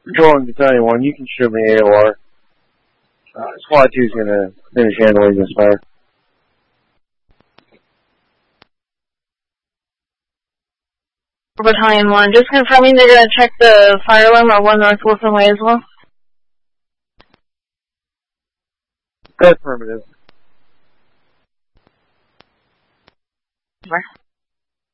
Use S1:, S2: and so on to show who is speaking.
S1: Patrolling Battalion 1, you can shoot me AOR. Squad 2 is going to finish handling this fire.
S2: Battalion 1, just confirming they're going to check the fire alarm at 1 North Wilson Way as well?
S1: Affirmative.
S2: Over.